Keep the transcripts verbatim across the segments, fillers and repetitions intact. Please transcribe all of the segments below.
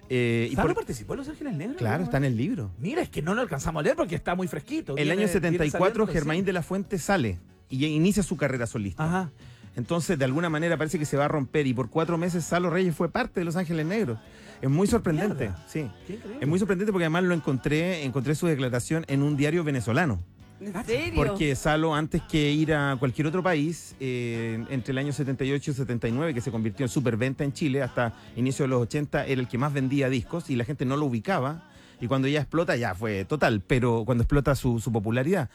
Eh, y ¿Salo por, participó en Los Ángeles Negros? claro, está en el libro. Mira, es que no lo alcanzamos a leer porque está muy fresquito. El Viene- año setenta y viene cuatro, saliendo Germain recién. de la Fuente sale y inicia su carrera solista. Ajá. Entonces, de alguna manera parece que se va a romper y por cuatro meses Salo Reyes fue parte de Los Ángeles Negros. Es muy sorprendente, Mierda. sí. Qué increíble. Es muy sorprendente porque además lo encontré, encontré su declaración en un diario venezolano. ¿En serio? Porque Salo, antes que ir a cualquier otro país, eh, entre el año setenta y ocho y setenta y nueve, que se convirtió en superventa en Chile, hasta inicio de los ochenta, era el que más vendía discos y la gente no lo ubicaba. Y cuando ya explota, ya fue total, pero cuando explota su, su popularidad,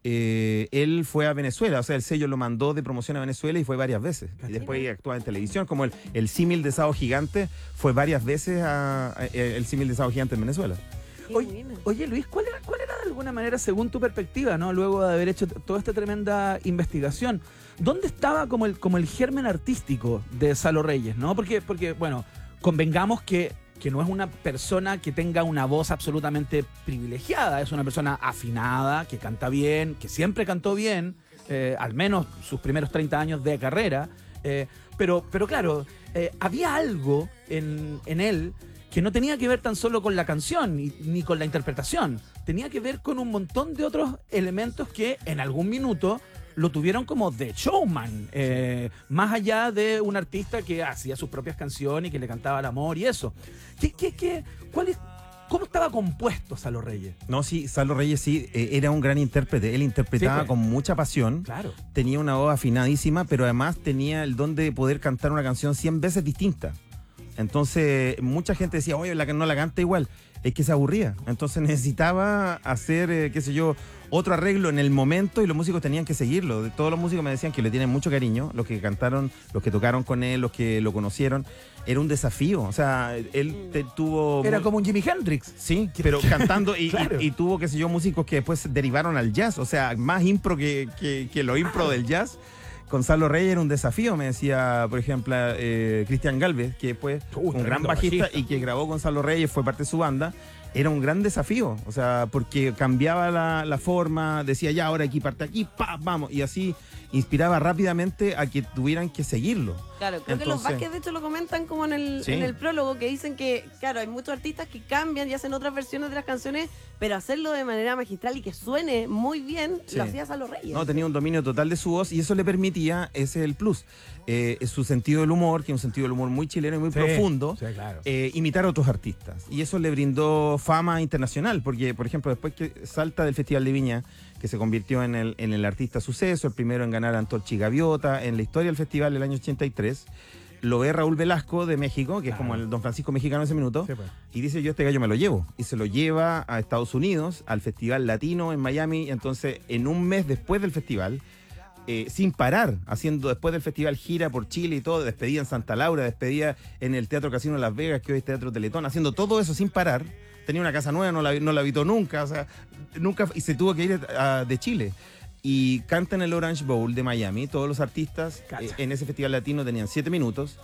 eh, él fue a Venezuela, o sea, el sello lo mandó de promoción a Venezuela y fue varias veces. Y después actuaba en televisión, como el, el símil de Sábado Gigante, fue varias veces a, a- el símil de Sábado Gigante en Venezuela. Qué Oye, buena. oye, Luis, ¿cuál era, ¿cuál era de alguna manera, según tu perspectiva, ¿no? Luego de haber hecho t- toda esta tremenda investigación, ¿dónde estaba como el, como el germen artístico de Salo Reyes, ¿no? Porque, porque bueno, convengamos que, que no es una persona que tenga una voz absolutamente privilegiada, es una persona afinada, que canta bien, que siempre cantó bien, eh, al menos sus primeros treinta años de carrera, eh, pero, pero claro, eh, había algo en, en él que no tenía que ver tan solo con la canción ni, ni con la interpretación, tenía que ver con un montón de otros elementos que en algún minuto lo tuvieron como de showman, eh, más allá de un artista que hacía sus propias canciones y que le cantaba el amor y eso. ¿Qué, qué, qué, cuál es, ¿Cómo estaba compuesto Salo Reyes? No, sí, Salo Reyes sí, eh, era un gran intérprete. Él interpretaba Sí, pues. con mucha pasión. Claro. Tenía una voz afinadísima, pero además tenía el don de poder cantar una canción cien veces distinta. Entonces, mucha gente decía, oye, la que no la canta igual. Es que se aburría. Entonces necesitaba hacer, eh, qué sé yo, otro arreglo en el momento y los músicos tenían que seguirlo. De todos los músicos me decían que le tienen mucho cariño, los que cantaron, los que tocaron con él, los que lo conocieron. Era un desafío. O sea, él te- tuvo... Era muy- como un Jimi Hendrix. Sí, pero cantando y, Claro. y- y tuvo, qué sé yo, músicos que después derivaron al jazz, o sea, más impro que, que, que lo impro del jazz. Con Salo Reyes era un desafío, me decía, por ejemplo, eh, Cristian Galvez, que fue Uh, un gran tremendo bajista, bajista. y que grabó con Salo Reyes, fue parte de su banda. Era un gran desafío, o sea, porque cambiaba la, la forma, decía ya, ahora aquí parte aquí, pa, vamos, y así inspiraba rápidamente a que tuvieran que seguirlo. Claro, creo que los Entonces- Vázquez de hecho lo comentan como en el, Sí. en el prólogo, que dicen que, claro, hay muchos artistas que cambian y hacen otras versiones de las canciones, pero hacerlo de manera magistral y que suene muy bien, Sí. lo hacía Salo Reyes. No, tenía un dominio total de su voz y eso le permitía, ese es el plus, eh, su sentido del humor, que es un sentido del humor muy chileno y muy Sí, profundo, sí, claro. eh, imitar a otros artistas. Y eso le brindó fama internacional, porque, por ejemplo, después que salta del Festival de Viña, que se convirtió en el, en el artista suceso, el primero en ganar Antorcha y Gaviota, en la historia del festival del año ochenta y tres, lo ve Raúl Velasco de México, que es Claro. como el Don Francisco mexicano en ese minuto, Sí, pues. y dice, yo este gallo me lo llevo. Y se lo lleva a Estados Unidos, al Festival Latino en Miami. Y entonces, en un mes después del festival, eh, sin parar, haciendo después del festival gira por Chile y todo, despedida en Santa Laura, despedida en el Teatro Casino de Las Vegas, que hoy es Teatro Teletón, haciendo todo eso sin parar. Tenía una casa nueva, no la, no la habitó nunca, o sea, nunca, y se tuvo que ir a- de Chile. Y canta en el Orange Bowl de Miami. Todos los artistas Cacha. eh, en ese festival latino tenían siete minutos.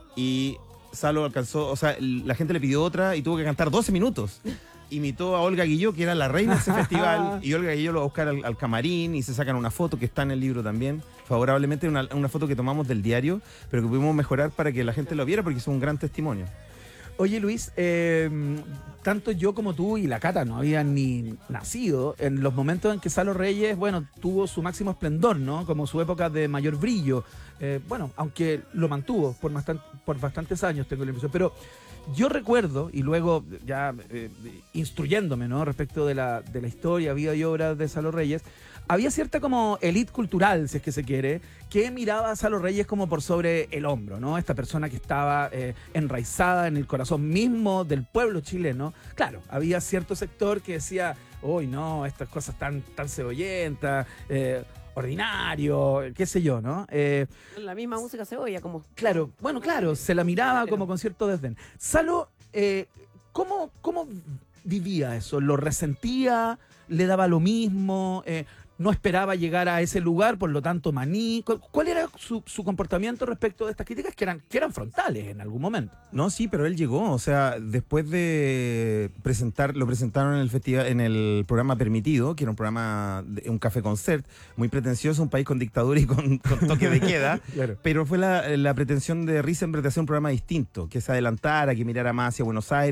Y Salo alcanzó, o sea, la gente le pidió otra y tuvo que cantar doce minutos. Imitó a Olga Guilló, que era la reina de ese festival, y Olga Guilló lo va a buscar al, al camarín y se sacan una foto que está en el libro también, favorablemente, una, una foto que tomamos del diario, pero que pudimos mejorar para que la gente lo viera porque es un gran testimonio. Oye, Luis, eh, tanto yo como tú y la Cata no habían ni nacido en los momentos en que Salo Reyes, bueno, tuvo su máximo esplendor, ¿no? Como su época de mayor brillo. Eh, bueno, aunque lo mantuvo por, bastan- por bastantes años, tengo la impresión. Pero yo recuerdo, y luego ya eh, instruyéndome, ¿no? Respecto de la, de la historia, vida y obra de Salo Reyes, había cierta como élite cultural, si es que se quiere, que miraba a Salo Reyes como por sobre el hombro, ¿no? Esta persona que estaba eh, enraizada en el corazón mismo del pueblo chileno. Claro, había cierto sector que decía, uy, no, estas cosas tan, tan cebollentas, eh, ordinario, qué sé yo, ¿no? Eh, La misma música cebolla, como. Claro, bueno, claro, se la miraba como con cierto desdén. Salo, eh, ¿cómo, ¿cómo vivía eso? ¿Lo resentía? ¿Le daba lo mismo? Eh, ¿No esperaba llegar a ese lugar, por lo tanto maní? ¿Cuál, cuál era su, su comportamiento respecto de estas críticas que eran, que eran frontales en algún momento? No, sí, pero él llegó, o sea, después de presentar, lo presentaron en el festival, en el programa Permitido, que era un programa, de, un café concert, muy pretencioso, un país con dictadura y con, con toque de queda, Claro. pero fue la, la pretensión de Risenberg de hacer un programa distinto, que se adelantara, que mirara más hacia Buenos Aires.